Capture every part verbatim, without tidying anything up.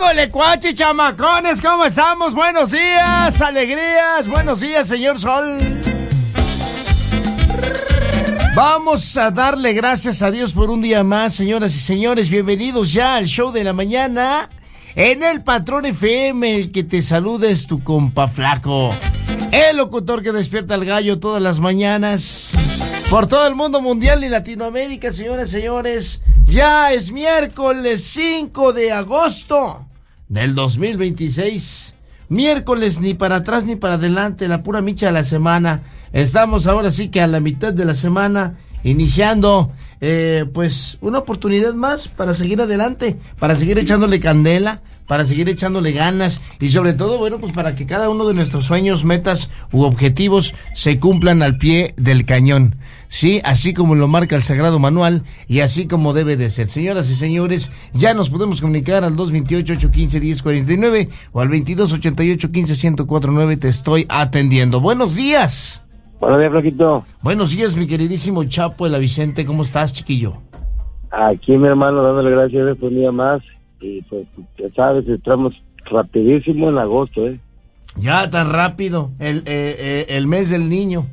¡Égole, cuachi, chamacones! ¿Cómo estamos? Buenos días, alegrías. Buenos días, señor Sol. Vamos a darle gracias a Dios por un día más, señoras y señores. Bienvenidos ya al show de la mañana. En el Patrón F M, el que te saluda es tu compa Flaco. El locutor que despierta al gallo todas las mañanas. Por todo el mundo mundial y Latinoamérica, señoras y señores. Ya es miércoles cinco de agosto del dos mil veintiséis. Miércoles ni para atrás ni para adelante, la pura micha de la semana. Estamos ahora sí que a la mitad de la semana, iniciando eh, pues una oportunidad más para seguir adelante, para seguir echándole candela, para seguir echándole ganas y sobre todo, bueno, pues para que cada uno de nuestros sueños, metas u objetivos se cumplan al pie del cañón. Sí, así como lo marca el Sagrado Manual y así como debe de ser. Señoras y señores, ya nos podemos comunicar al dos veintiocho, ochocientos quince, diez cuarenta y nueve o al veintidós ochenta y ocho, quince, ciento cuarenta y nueve. Te estoy atendiendo. Buenos días. Buenos días, Flaquito. Buenos días, mi queridísimo Chapo de la Vicente. ¿Cómo estás, chiquillo? Aquí, mi hermano, dándole gracias a Dios por un día más. Y pues, ya sabes, entramos rapidísimo en agosto, ¿eh? Ya tan rápido, el, eh, eh, el mes del niño.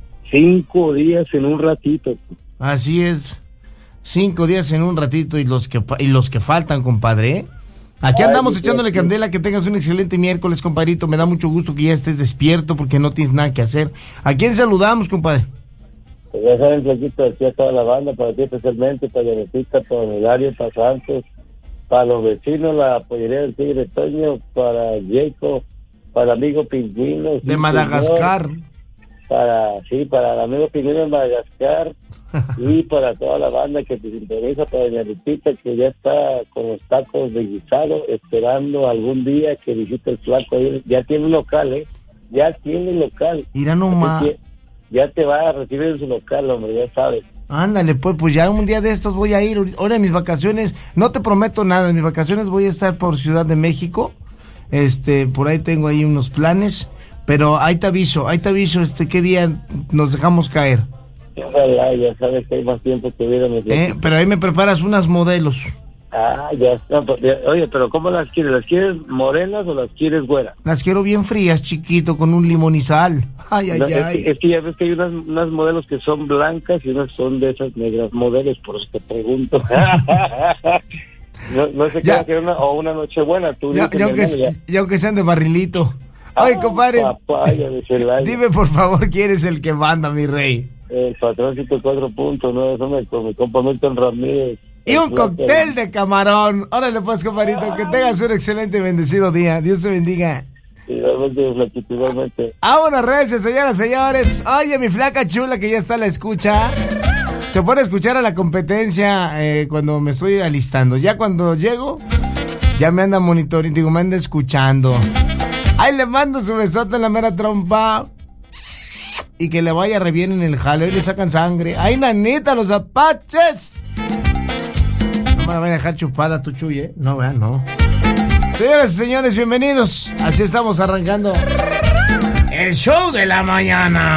Cinco días en un ratito. Así es, cinco días en un ratito y los que y los que faltan, compadre, ¿eh? Aquí andamos Ay, echándole sí. candela. Que tengas un excelente miércoles, compadrito. Me da mucho gusto que ya estés despierto porque no tienes nada que hacer. ¿A quién saludamos, compadre? Pues ya saben, Flaquito, aquí a toda la banda, para ti especialmente, para Yanecita, para Hilario, para Santos, para los vecinos, la pollería del Tigre Toño, para Jacob, para el amigo Pingüino. De Madagascar. Señor, para, sí, para el amigo Pingüino de Madagascar y para toda la banda que te sintoniza, para doña Lupita, que ya está con los tacos de guisado, esperando algún día que visite el Flaco. Ya tiene un local, ¿eh? Ya tiene un local. Mira nomás. Ya te va a recibir en su local, hombre, ya sabes. Ándale, pues, pues ya un día de estos voy a ir. Ahora en mis vacaciones, no te prometo nada, en mis vacaciones voy a estar por Ciudad de México. Este, por ahí tengo ahí unos planes, pero ahí te aviso, ahí te aviso, este, qué día nos dejamos caer. Ojalá, ya sabes que hay más tiempo que vida. Eh, pero ahí me preparas unas modelos. Ah, ya está. Oye, pero ¿cómo las quieres? ¿Las quieres morenas o las quieres güeras? Las quiero bien frías, chiquito, con un limón y sal. Ay, ay, no, ay. Es que, es que ya ves que hay unas, unas modelos que son blancas y unas son de esas negras modelos, por eso te pregunto. no, no sé qué hacer una, o una noche buena. Tú ya, ya, aunque, ya. ya aunque sean de barrilito. Ay, ah, compadre, papaya de dime por favor quién es el que manda, mi rey. El patrón ciento cuatro punto nueve, eso me, me comprometo en Ramírez. Y un cóctel de camarón. Órale pues, compadrito, que tengas un excelente y bendecido día. Dios te bendiga. Igualmente, Flaquito, igualmente. Vámonos, redes, señoras, señores. Oye, mi flaca chula que ya está a la escucha. Se pone a escuchar a la competencia eh, cuando me estoy alistando. Ya cuando llego, ya me anda monitoreando, digo, me anda escuchando. Ahí le mando su besote en la mera trompa. Y que le vaya re bien en el jale. Hoy le sacan sangre. ¡Ay, nanita, los apaches! No me la voy a dejar chupada tu Chuy, ¿eh? No, vean, no. Señoras y señores, bienvenidos. Así estamos arrancando el show de la mañana.